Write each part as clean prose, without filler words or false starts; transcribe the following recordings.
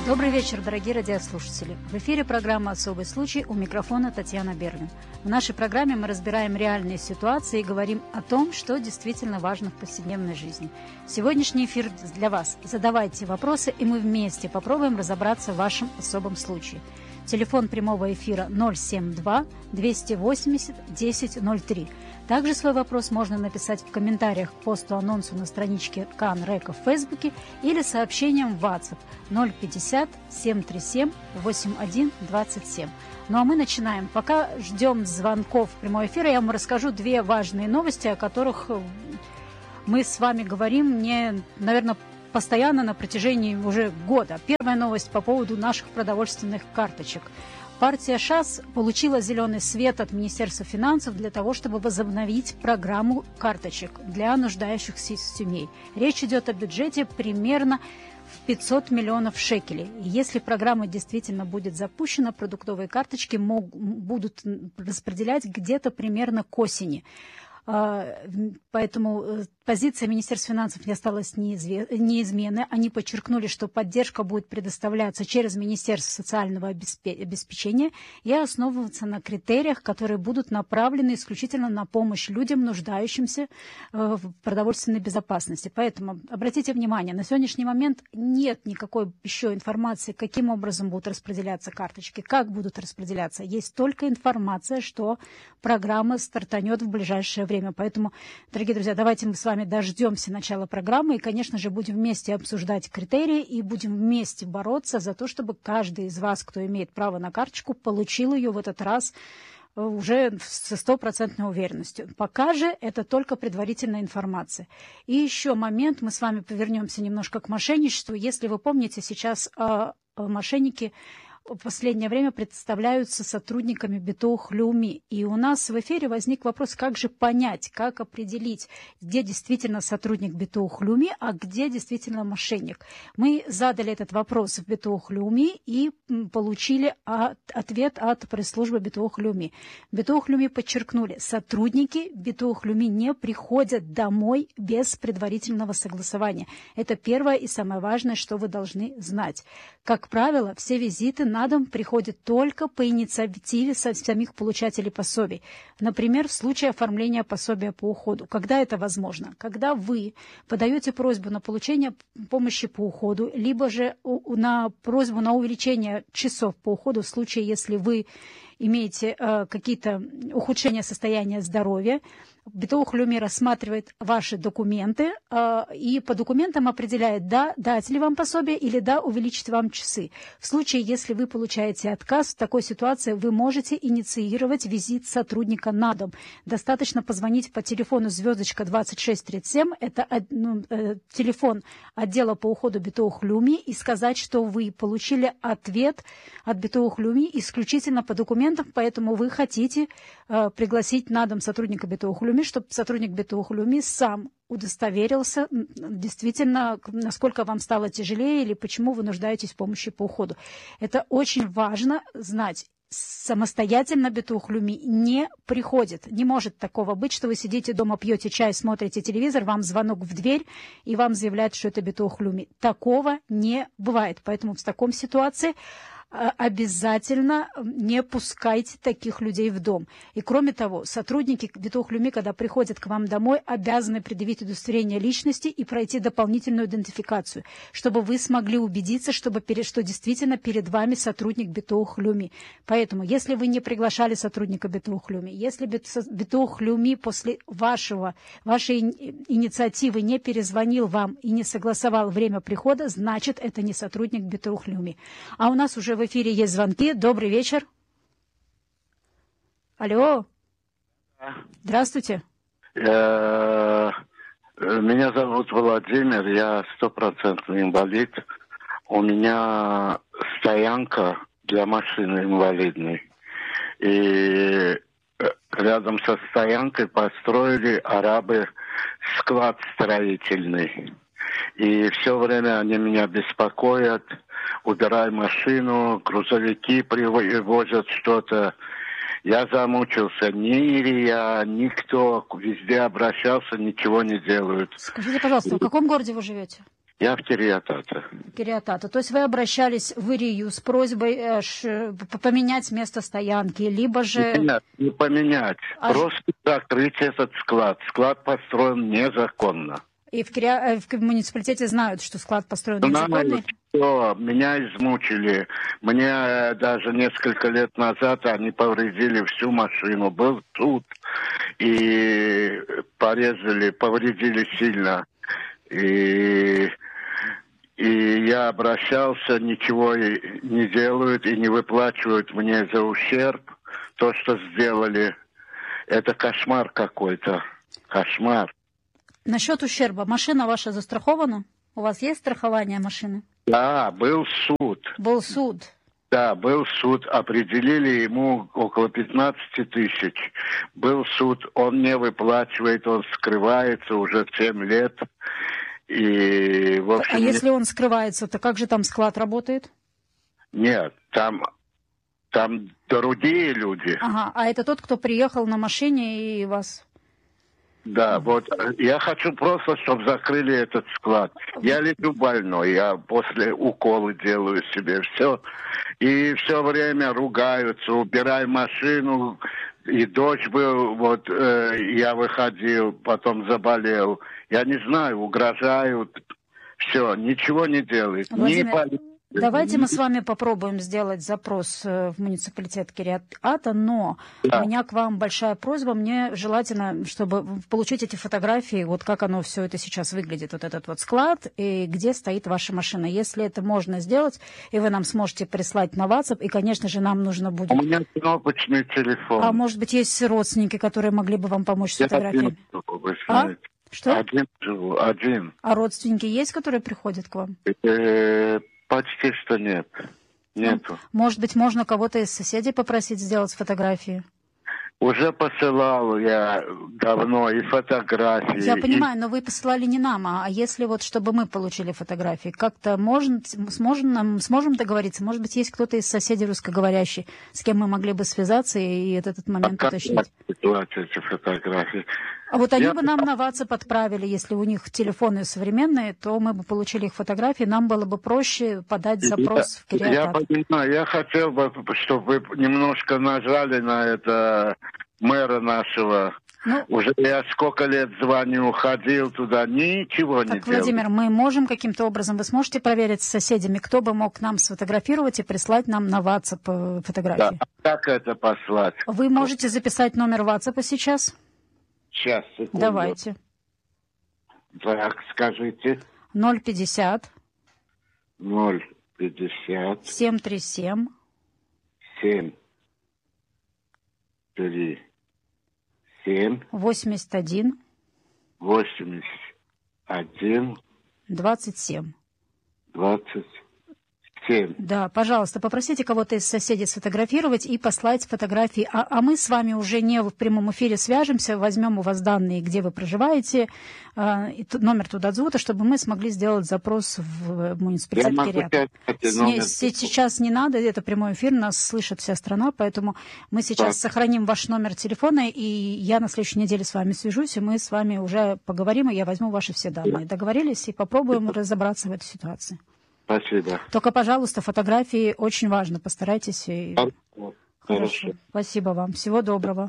Добрый вечер, дорогие радиослушатели. В эфире программа «Особый случай», у микрофона Татьяна Берлин. В нашей программе мы разбираем реальные ситуации и говорим о том, что действительно важно в повседневной жизни. Сегодняшний эфир для вас. Задавайте вопросы, и мы вместе попробуем разобраться в вашем особом случае. Телефон прямого эфира 072-280-1003. Также свой вопрос можно написать в комментариях к посту-анонсу на страничке КАН РЭКО в Фейсбуке или сообщением в WhatsApp 050-737-8127. Ну а мы начинаем. Пока ждем звонков в прямой эфир, я вам расскажу две важные новости, о которых мы с вами говорим, наверное, постоянно на протяжении уже года. Первая новость по поводу наших продовольственных карточек. Партия ШАС получила зеленый свет от Министерства финансов для того, чтобы возобновить программу карточек для нуждающихся семей. Речь идет о бюджете примерно в 500 миллионов шекелей. И если программа действительно будет запущена, продуктовые карточки будут распределять где-то примерно к осени. Поэтому позиция Министерства финансов не осталась неизменной. Они подчеркнули, что поддержка будет предоставляться через Министерство социального обеспечения и основываться на критериях, которые будут направлены исключительно на помощь людям, нуждающимся в продовольственной безопасности. Поэтому обратите внимание, на сегодняшний момент нет никакой еще информации, каким образом будут распределяться карточки, как будут распределяться. Есть только информация, что программа стартанет в ближайшее время. Поэтому, дорогие друзья, давайте мы с вами дождемся начала программы и, конечно же, будем вместе обсуждать критерии и будем вместе бороться за то, чтобы каждый из вас, кто имеет право на карточку, получил ее в этот раз уже со стопроцентной уверенностью. Пока же это только предварительная информация. И еще момент, мы с вами повернемся немножко к мошенничеству. Если вы помните, сейчас мошенники в последнее время представляются сотрудниками Битуах Леуми. И у нас в эфире возник вопрос, как же понять, как определить, где действительно сотрудник Битуах Леуми, а где действительно мошенник. Мы задали этот вопрос в Битуах Леуми и получили ответ от пресс-службы Битуах Леуми. Битуах Леуми подчеркнули, сотрудники Битуах Леуми не приходят домой без предварительного согласования. Это первое и самое важное, что вы должны знать. Как правило, все визиты на дом приходят только по инициативе самих получателей пособий. Например, в случае оформления пособия по уходу. Когда это возможно? Когда вы подаете просьбу на получение помощи по уходу, либо же на просьбу на увеличение часов по уходу в случае, если вы имеете какие-то ухудшения состояния здоровья. Битуах Леуми рассматривает ваши документы и по документам определяет, да, дать ли вам пособие или да, увеличить вам часы. В случае, если вы получаете отказ, в такой ситуации вы можете инициировать визит сотрудника на дом. Достаточно позвонить по телефону звездочка 2637, это телефон отдела по уходу Битуах Леуми, и сказать, что вы получили ответ от Битуах Леуми исключительно по документам, поэтому вы хотите пригласить на дом сотрудника Битуах Леуми, чтобы сотрудник Битуах Леуми сам удостоверился действительно, насколько вам стало тяжелее или почему вы нуждаетесь в помощи по уходу. Это очень важно знать. Самостоятельно Битуах Леуми не приходит. Не может такого быть, что вы сидите дома, пьете чай, смотрите телевизор, вам звонок в дверь, и вам заявляют, что это Битуах Леуми. Такого не бывает. Поэтому в таком ситуации обязательно не пускайте таких людей в дом. И кроме того, сотрудники Битуах Леуми, когда приходят к вам домой, обязаны предъявить удостоверение личности и пройти дополнительную идентификацию, чтобы вы смогли убедиться, что действительно перед вами сотрудник Битуах Леуми. Поэтому, если вы не приглашали сотрудника Битуах Леуми, если Битуах Леуми после вашей инициативы не перезвонил вам и не согласовал время прихода, значит, это не сотрудник Битуах Леуми. А у нас уже в эфире есть звонки. Добрый вечер. Алло. Здравствуйте. Меня зовут Владимир, я стопроцентный инвалид. У меня стоянка для машины инвалидной. И рядом со стоянкой построили арабы склад строительный. И все время они меня беспокоят. Убирай машину, грузовики привозят что-то. Я замучился. Ни РИА, никто везде обращался, ничего не делают. Скажите, пожалуйста, в каком городе вы живете? Я в Кириатата. Кириатата. То есть вы обращались в Ирию с просьбой поменять место стоянки, либо же... Нет, не поменять. Просто закрыть этот склад. Склад построен незаконно. И в муниципалитете знают, что склад построен незаконно? Все, меня измучили. Мне даже несколько лет назад они повредили всю машину. Был суд. И повредили сильно. И я обращался, ничего не делают и не выплачивают мне за ущерб. То, что сделали, это кошмар какой-то. Кошмар. Насчет ущерба. Машина ваша застрахована? У вас есть страхование машины? Да, был суд. Был суд? Да, был суд. Определили ему около 15 тысяч. Был суд. Он не выплачивает, он скрывается уже 7 лет. И, в общем, если он скрывается, то как же там склад работает? Нет, там другие люди. Ага, а это тот, кто приехал на машине и вас... Да, вот я хочу просто, чтобы закрыли этот склад. Я лежу больной, я после уколы делаю себе все. И все время ругаются, убирай машину. И дождь был, вот я выходил, потом заболел. Я не знаю, угрожают. Все, ничего не делают. Владимир, давайте мы с вами попробуем сделать запрос в муниципалитет Кириата, но у меня к вам большая просьба. Мне желательно, чтобы получить эти фотографии, вот как оно все это сейчас выглядит, вот этот вот склад, и где стоит ваша машина. Если это можно сделать, и вы нам сможете прислать на WhatsApp, и, конечно же, нам нужно будет... У меня кнопочный телефон. А может быть, есть родственники, которые могли бы вам помочь с фотографиями? Что? Один живу, один. А родственники есть, которые приходят к вам? Почти что нет. Нету. Может быть, можно кого-то из соседей попросить сделать фотографии? Уже посылал я давно и фотографии. Я понимаю, но вы посылали не нам, а если вот, чтобы мы получили фотографии, как-то сможем договориться? Может быть, есть кто-то из соседей русскоговорящих, с кем мы могли бы связаться и этот момент уточнить? Эти фотографии. А вот они бы нам на WhatsApp отправили, если у них телефоны современные, то мы бы получили их фотографии, нам было бы проще подать запрос в Кириатат. Я понимаю, я хотел бы, чтобы вы немножко нажали на это мэра нашего. Уже я сколько лет звоню, ходил туда, ничего не делал. Владимир, мы можем каким-то образом, вы сможете проверить с соседями, кто бы мог нам сфотографировать и прислать нам на WhatsApp фотографии? Да, как это послать? Вы можете записать номер WhatsApp сейчас? Сейчас, секунду. Давайте. Так, скажите. 050. 050. 737. 737. 81. 81. 27. 27. Да, пожалуйста, попросите кого-то из соседей сфотографировать и послать фотографии. А мы с вами уже не в прямом эфире свяжемся, возьмем у вас данные, где вы проживаете, номер Тудадзута, чтобы мы смогли сделать запрос в муниципалитет Кириата. Сейчас не надо, это прямой эфир, нас слышит вся страна, поэтому мы сейчас сохраним ваш номер телефона, и я на следующей неделе с вами свяжусь, и мы с вами уже поговорим, и я возьму ваши все данные. Договорились? И попробуем разобраться в этой ситуации. Спасибо. Только, пожалуйста, фотографии очень важно. Постарайтесь. Хорошо. Спасибо вам. Всего доброго.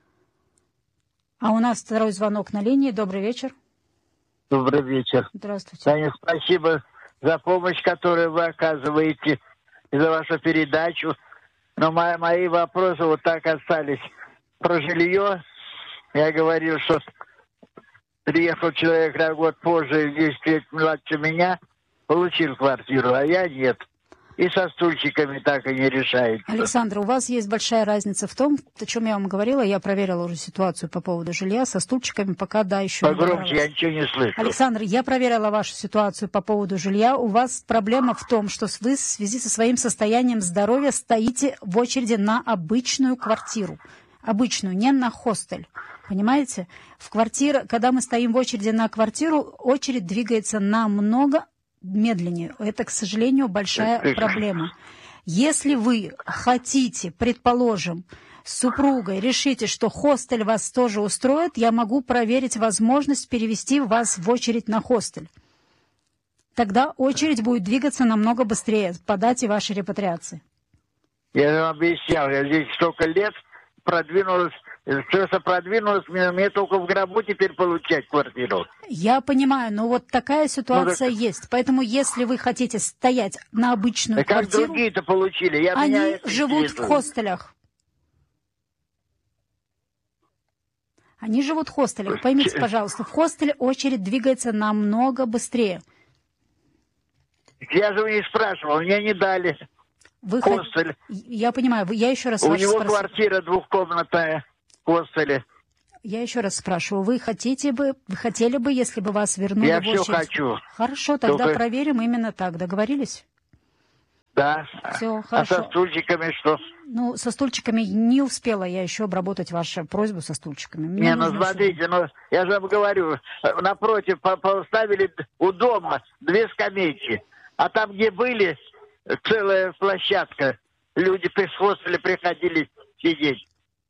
А у нас второй звонок на линии. Добрый вечер. Добрый вечер. Здравствуйте. Таня, спасибо за помощь, которую вы оказываете, и за вашу передачу. Но мои вопросы вот так остались. Про жилье я говорил, что приехал человек на год позже, 10 лет младше меня, получил квартиру, а я нет. И со стульчиками так и не решается. Александр, у вас есть большая разница в том, о чем я вам говорила. Я проверила уже ситуацию по поводу жилья. Со стульчиками пока, да, еще погромче, я ничего не слышу. Александр, я проверила вашу ситуацию по поводу жилья. У вас проблема в том, что вы в связи со своим состоянием здоровья стоите в очереди на обычную квартиру. Обычную, не на хостель. Понимаете? Когда мы стоим в очереди на квартиру, очередь двигается намного медленнее. Это, к сожалению, большая проблема. Если вы хотите, предположим, с супругой решите, что хостель вас тоже устроит, я могу проверить возможность перевести вас в очередь на хостель. тогда очередь будет двигаться намного быстрее по дате вашей репатриации. Я вам объяснял, я здесь столько лет продвинулась, все продвинулось, мне только в гробу теперь получать квартиру. Я понимаю, но вот такая ситуация есть. Поэтому если вы хотите стоять на обычную квартиру... Как другие-то получили? Они живут в хостелях. Они живут в хостелях. Поймите, пожалуйста, в хостеле очередь двигается намного быстрее. Я же у них спрашивал, мне не дали. Хостель. Я понимаю, я еще раз у него квартира двухкомнатная в хостеле. Я еще раз спрашиваю, вы хотели бы, если бы вас вернули в очередь? Я все хочу. Хорошо, тогда проверим именно так. Договорились? Да. Все, хорошо. А со стульчиками что? Ну, со стульчиками не успела я еще обработать вашу просьбу со стульчиками. Смотрите, я же вам говорю, напротив поставили удобно 2 скамейки. А там, где были, целая площадка. Люди с хостеля приходили сидеть.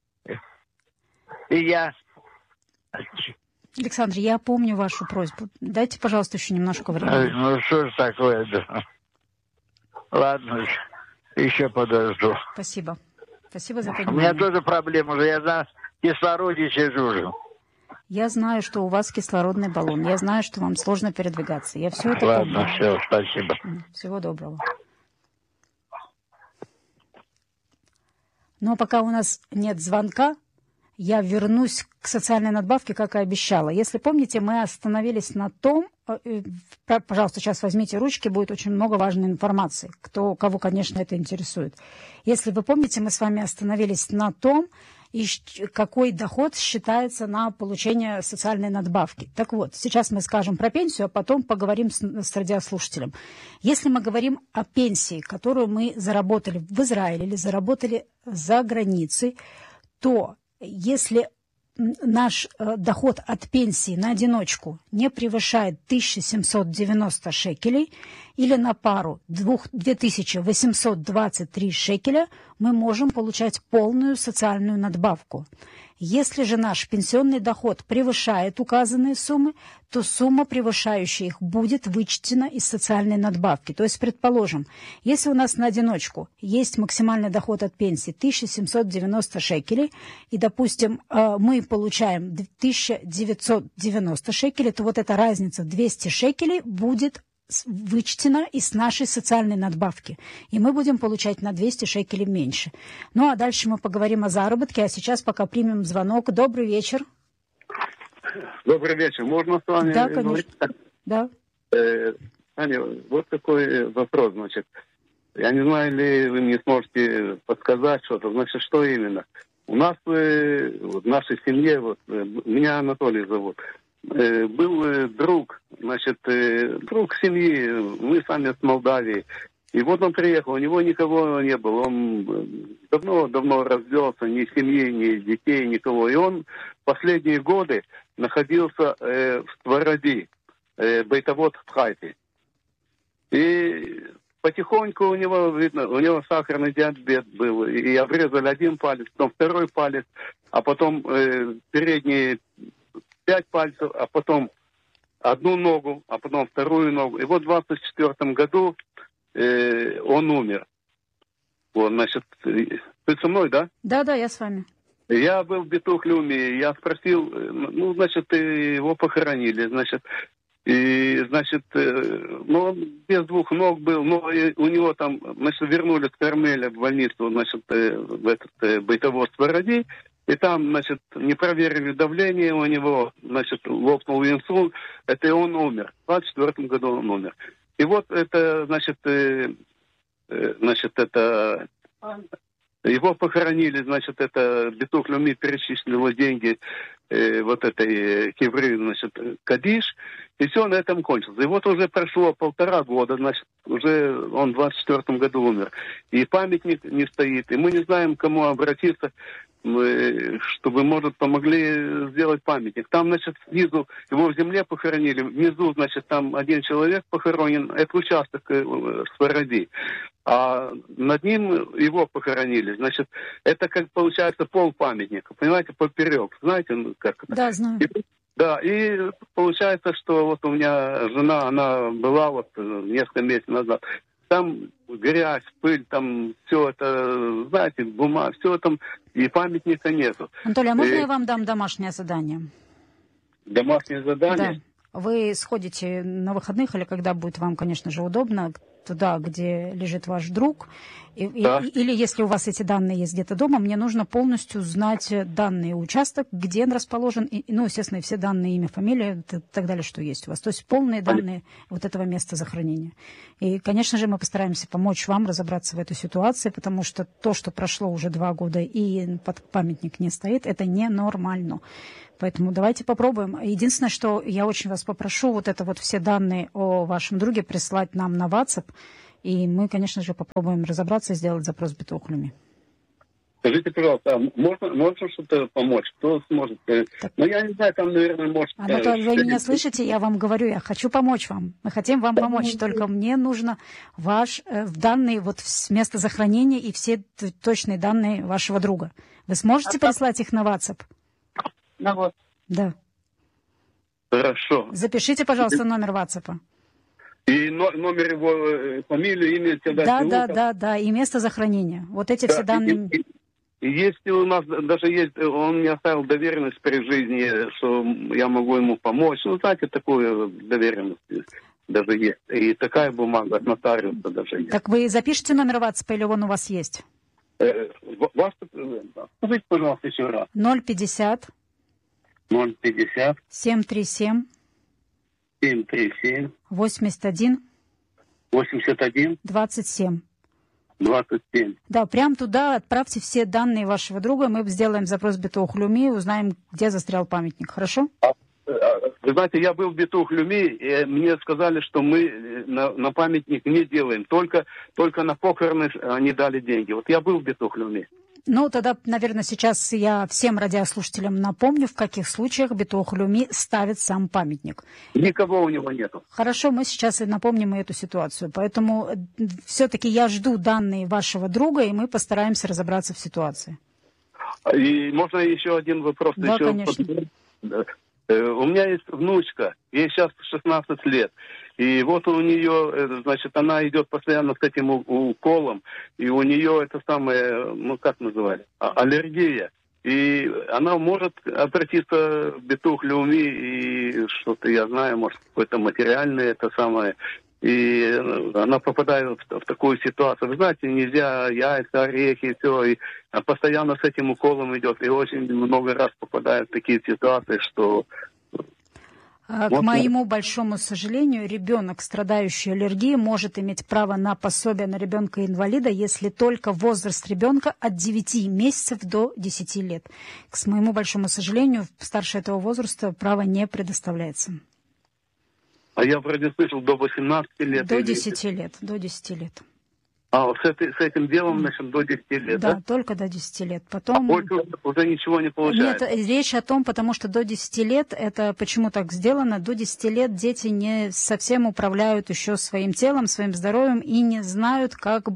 И я... Александр, я помню вашу просьбу. Дайте, пожалуйста, еще немножко времени. Ну, что ж такое, да. Ладно, еще подожду. Спасибо. Спасибо за понимание. У меня тоже проблема уже. Я на кислороде сижу. Я знаю, что у вас кислородный баллон. Я знаю, что вам сложно передвигаться. Я все это помню. Ладно, все, спасибо. Всего доброго. Но пока у нас нет звонка, я вернусь к социальной надбавке, как и обещала. Если помните, мы остановились на том... Пожалуйста, сейчас возьмите ручки, будет очень много важной информации, кого, конечно, это интересует. Если вы помните, мы с вами остановились на том, какой доход считается на получение социальной надбавки. Так вот, сейчас мы скажем про пенсию, а потом поговорим с радиослушателем. Если мы говорим о пенсии, которую мы заработали в Израиле или заработали за границей, то если наш доход от пенсии на одиночку не превышает 1790 шекелей или на пару 2823 шекеля, мы можем получать полную социальную надбавку. Если же наш пенсионный доход превышает указанные суммы, то сумма, превышающая их, будет вычтена из социальной надбавки. То есть, предположим, если у нас на одиночку есть максимальный доход от пенсии 1790 шекелей, и, допустим, мы получаем 1990 шекелей, то вот эта разница в 200 шекелей будет вычтена из нашей социальной надбавки. И мы будем получать на 200 шекелей меньше. Ну, а дальше мы поговорим о заработке. А сейчас пока примем звонок. Добрый вечер. Добрый вечер. Можно с вами говорить? Да, конечно. Аня, вот такой вопрос, значит. Я не знаю, ли вы мне сможете подсказать что-то. Значит, что именно? У нас в нашей семье, меня Анатолий зовут, был друг, значит, друг семьи, мы сами с Молдавии. И вот он приехал, у него никого не было, он давно развелся, ни семьи, ни детей, никого. И он последние годы находился в Сваради, бейтовод в Хайфе. И потихоньку у него, видно, у него сахарный диабет был, и обрезали один палец, потом второй палец, а потом передние 5 пальцев, а потом одну ногу, а потом вторую ногу. И вот в 24 году он умер. Вот, значит, ты со мной, да? Да, я с вами. Я был в Битух-Люме, я спросил, ну, значит, его похоронили, значит, и, значит, ну, он без 2 ног был, но у него там, значит, вернули с Кармеля в больницу, значит, в этот бейтовод Сваради. И там, значит, не проверили давление у него, значит, лопнул инсульт, это и он умер. В 24 году он умер. И вот это, значит, это... Его похоронили, значит, это Битух-Люми перечислил деньги вот этой хевры, значит, Кадиш, и все на этом кончилось. И вот уже прошло 1,5 года, значит, уже он в 24 году умер. И памятник не стоит, и мы не знаем, к кому обратиться, чтобы, может, помогли сделать памятник. Там, значит, снизу, его в земле похоронили, внизу, значит, там один человек похоронен, это участок Сваради. А над ним его похоронили. Значит, это, как получается, полпамятника, понимаете, поперек. Знаете, как это? Да, знаю. Да, и получается, что вот у меня жена, она была вот несколько месяцев назад. Там грязь, пыль, там все это, знаете, бумага, все там, и памятника нету. Анатолий, а можно я вам дам домашнее задание? Домашнее задание? Да. Вы сходите на выходных, или когда будет вам, конечно же, удобно, туда, где лежит ваш друг, или если у вас эти данные есть где-то дома, мне нужно полностью знать данные участок, где он расположен, естественно, и все данные, имя, фамилия и так далее, что есть у вас. То есть полные данные вот этого места захоронения. И, конечно же, мы постараемся помочь вам разобраться в этой ситуации, потому что то, что прошло уже 2 года и памятник не стоит, это ненормально. Поэтому давайте попробуем. Единственное, что я очень вас попрошу, вот это вот все данные о вашем друге прислать нам на WhatsApp, и мы, конечно же, попробуем разобраться и сделать запрос в Битуах Леуми. Скажите, пожалуйста, а можно что-то помочь? Кто сможет? Ну, я не знаю, там, наверное, может... Анатолий, вы меня слышите? Я вам говорю, я хочу помочь вам. Мы хотим вам помочь, только мне нужно ваш данные вот с места захоронения и все точные данные вашего друга. Вы сможете прислать их на WhatsApp? Ну вот. Да. Хорошо. Запишите, пожалуйста, номер WhatsApp. И номер его, фамилию, имя, Да, и место захоронения. Вот эти все данные. И если у нас даже есть, он мне оставил доверенность при жизни, что я могу ему помочь. Ну, знаете, такую доверенность даже есть. И такая бумага от нотариуса даже есть. Так вы запишите номер WhatsApp, или он у вас есть? Скажите, пожалуйста, еще раз. 050 050 737 737 81 81 27. 27. Да, прям туда отправьте все данные вашего друга, мы сделаем запрос в Битуах Леуми и узнаем, где застрял памятник, хорошо? Вы знаете, я был в Битуах Леуми, и мне сказали, что мы на памятник не делаем, только на похороны они дали деньги. Вот я был в Битуах Леуми. Ну, тогда, наверное, сейчас я всем радиослушателям напомню, в каких случаях Битуах Леуми ставит сам памятник. Никого у него нету. Хорошо, мы сейчас и напомним эту ситуацию. Поэтому все-таки я жду данные вашего друга, и мы постараемся разобраться в ситуации. И можно еще один вопрос? Да, конечно. У меня есть внучка, ей сейчас 16 лет. И вот у нее, значит, она идет постоянно с этим уколом, и у нее это самое, ну как называли, аллергия. И она может обратиться в Битуах Леуми, и что-то я знаю, может, какое-то материальное это самое. И она попадает в такую ситуацию. Вы знаете, нельзя яйца, орехи, все. И постоянно с этим уколом идет. И очень много раз попадает в такие ситуации, что... К моему большому сожалению, ребенок, страдающий аллергией, может иметь право на пособие на ребенка-инвалида, если только возраст ребенка от 9 месяцев до 10 лет. К моему большому сожалению, старше этого возраста право не предоставляется. А я вроде слышал до 18 лет. До 10 лет, до 10 лет. А с этим делом, значит, до 10 лет, да? Да, только до 10 лет. Потом... А больше уже ничего не получается? Нет, речь о том, потому что до 10 лет, это почему так сделано, до 10 лет дети не совсем управляют еще своим телом, своим здоровьем и не знают, как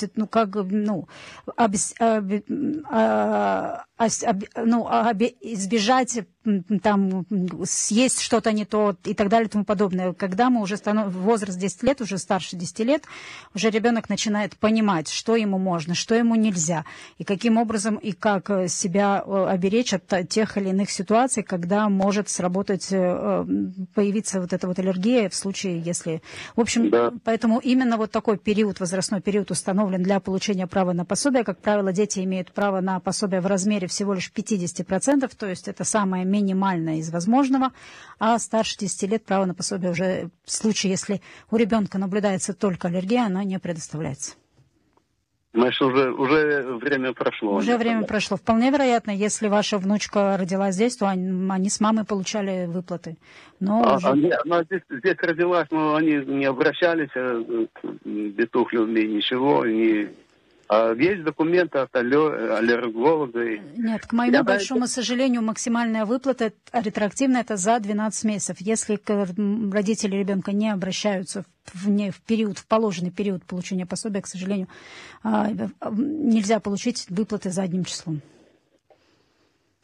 избежать, там, съесть что-то не то и так далее и тому подобное. Когда мы уже возраст 10 лет, уже старше 10 лет, уже ребенок начинает понимать, что ему можно, что ему нельзя, и каким образом и как себя оберечь от тех или иных ситуаций, когда может сработать, появиться вот эта вот аллергия в случае, если... В общем, да. Поэтому именно вот такой период, возрастной период установлен для получения права на пособие. Как правило, дети имеют право на пособие в размере всего лишь 50%, то есть это самое минимальное из возможного, а старше 10 лет право на пособие уже в случае, если у ребенка наблюдается только аллергия, она не предоставляется. Значит, уже время прошло. Уже время прошло. Вполне вероятно, если ваша внучка родилась здесь, то они с мамой получали выплаты. Но она здесь родилась, но они не обращались к Битуах Леуми, ничего, есть документы от аллерголога? Нет, к моему большому сожалению, максимальная выплата ретроактивная это за 12 месяцев. Если родители ребенка не обращаются в положенный период получения пособия, к сожалению, нельзя получить выплаты задним числом.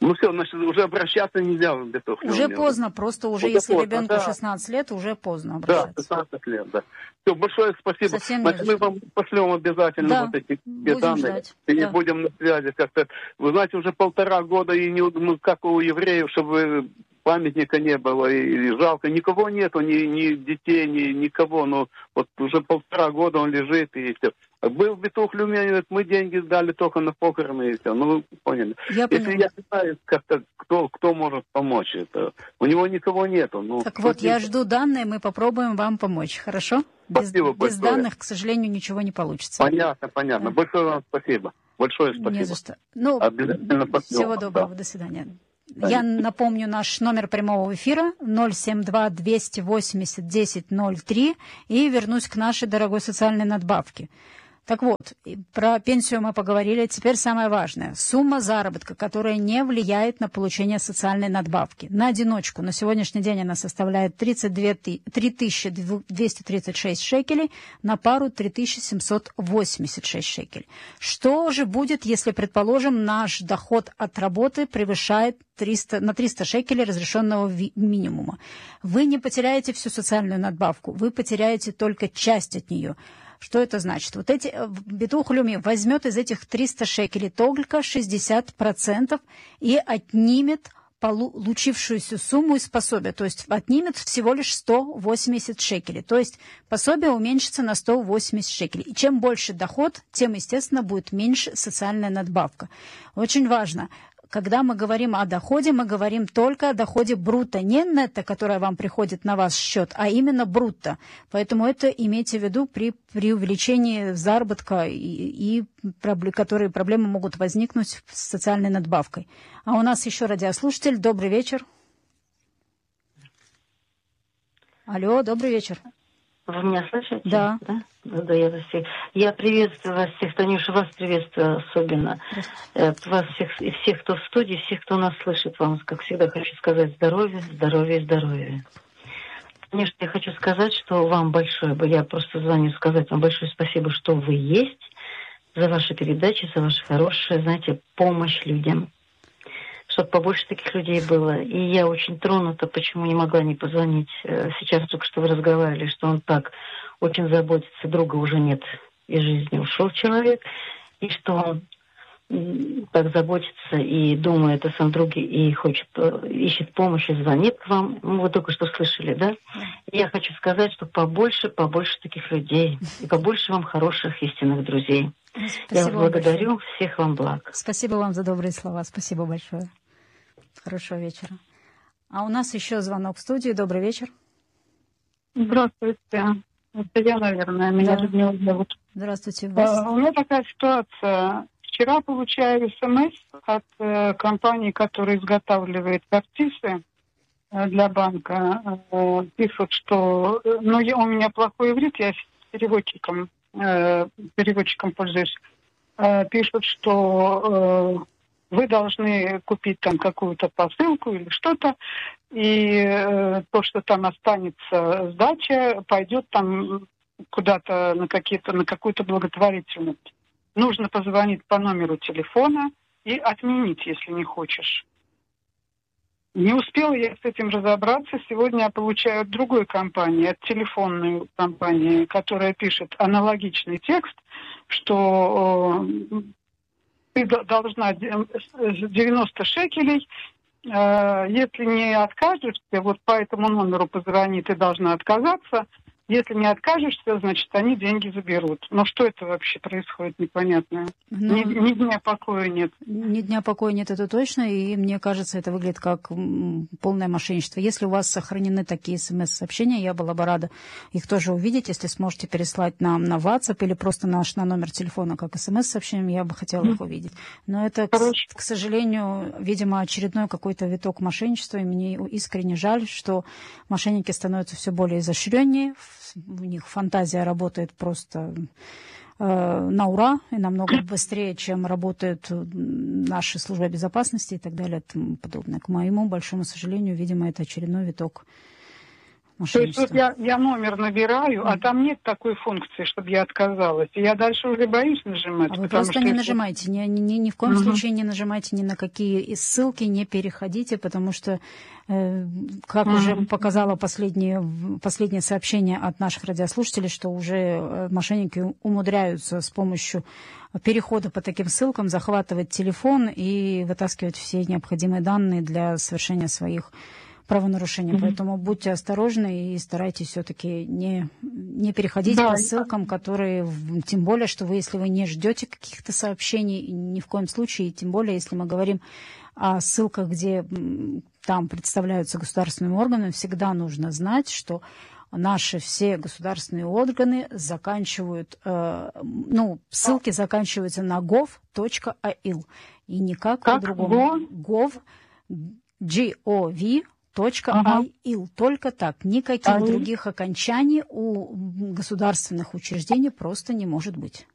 Ну все, значит, уже обращаться нельзя в биток. Уже поздно, просто уже если ребенку 16 лет, уже поздно обращаться. Да, 16 лет, да. Все, большое спасибо. Совсем значит, мы вам пошлем обязательно вот эти данные. Ждать. И будем на связи как-то. Вы знаете, уже 1,5 года, и не, как у евреев, чтобы памятника не было, и жалко. Никого нету, ни детей, никого. Но вот уже 1,5 года он лежит, и все. Был битух люми, мы деньги дали только на похороны, и все. Ну, поняли. Если я не знаю, как-то, кто может помочь, это у него никого нету. Ну, так вот, я жду данные, мы попробуем вам помочь, хорошо? Без данных, к сожалению, ничего не получится. Понятно. Большое вам спасибо. Большое спасибо. Не за что. Ну, всего доброго, до свидания. Я напомню наш номер прямого эфира 072-280-1003 и вернусь к нашей дорогой социальной надбавке. Так вот, про пенсию мы поговорили. Теперь самое важное. Сумма заработка, которая не влияет на получение социальной надбавки. На одиночку на сегодняшний день она составляет 3236 шекелей, на пару 3786 шекелей. Что же будет, если, предположим, наш доход от работы превышает 300 шекелей разрешенного минимума? Вы не потеряете всю социальную надбавку, вы потеряете только часть от нее. Что это значит? Вот эти битух леуми возьмет из этих 300 шекелей только 60% и отнимет получившуюся сумму из пособия, то есть отнимет всего лишь 180 шекелей, то есть пособие уменьшится на 180 шекелей. И чем больше доход, тем, естественно, будет меньше социальная надбавка. Очень важно. Когда мы говорим о доходе, мы говорим только о доходе брутто, не нетто, которое вам приходит на ваш счет, а именно брутто. Поэтому это имейте в виду при увеличении заработка и которые проблемы могут возникнуть с социальной надбавкой. А у нас еще радиослушатель. Добрый вечер. Алло, добрый вечер. Вы меня слышите? Да. Да, я приветствую вас всех, Танюша, вас приветствую особенно. Вас всех, кто в студии, всех, кто нас слышит. Вам, как всегда, хочу сказать здоровья, здоровья и здоровья. Конечно, я хочу сказать, что вам большое, я просто звоню сказать вам большое спасибо, что вы есть, за ваши передачи, за вашу хорошую, знаете, помощь людям. Чтобы побольше таких людей было. И я очень тронута, почему не могла не позвонить. Сейчас только что вы разговаривали, что он так очень заботится, друга уже нет, из жизни ушел человек, и что он так заботится и думает о своем друге, и ищет помощи, звонит к вам. Вы только что слышали, да? И я хочу сказать, что побольше таких людей, и побольше вам хороших истинных друзей. Спасибо. Я вас благодарю, всех вам благ. Спасибо вам за добрые слова, спасибо большое. Хорошего вечера. А у нас еще звонок в студию. Добрый вечер. Здравствуйте. Это я, наверное. Меня Людмила зовут. Здравствуйте. У меня такая ситуация. Вчера получаю СМС от компании, которая изготавливает карtiсы для банка. Пишут, что... у меня плохой иврит, я переводчиком пользуюсь. Пишут, что... вы должны купить там какую-то посылку или что-то, и то, что там останется сдача, пойдет там куда-то на какую-то благотворительность. Нужно позвонить по номеру телефона и отменить, если не хочешь. Не успела я с этим разобраться. Сегодня я получаю от другой компании, от телефонной компании, которая пишет аналогичный текст, что... ты должна 90 шекелей. Если не откажешься, вот по этому номеру позвони, ты должна отказаться. Если не откажешься, значит, они деньги заберут. Но что это вообще происходит, непонятно. Ни дня покоя нет. Ни дня покоя нет, это точно. И мне кажется, это выглядит как полное мошенничество. Если у вас сохранены такие смс-сообщения, я была бы рада их тоже увидеть. Если сможете переслать нам на WhatsApp или просто на номер телефона как смс-сообщение, я бы хотела их увидеть. Но это, к сожалению, видимо, очередной какой-то виток мошенничества. И мне искренне жаль, что мошенники становятся все более изощреннее. У них фантазия работает просто на ура и намного быстрее, чем работают наши службы безопасности и так далее и тому подобное. К моему большому сожалению, видимо, это очередной виток То есть вот я номер набираю, а там нет такой функции, чтобы я отказалась. И я дальше уже боюсь нажимать. А вы просто не нажимайте, ни в коем случае не нажимайте ни на какие ссылки, не переходите, потому что, как уже показало последнее сообщение от наших радиослушателей, что уже мошенники умудряются с помощью перехода по таким ссылкам захватывать телефон и вытаскивать все необходимые данные для совершения своих правонарушения. Поэтому будьте осторожны и старайтесь все-таки не переходить по ссылкам, которые, тем более, что если вы не ждете каких-то сообщений, ни в коем случае, тем более, если мы говорим о ссылках, где там представляются государственными органами, всегда нужно знать, что наши все государственные органы заканчивают, ссылки заканчиваются на gov.il и никак по-другому. gov.il. Только так. Никаких других окончаний у государственных учреждений просто не может быть.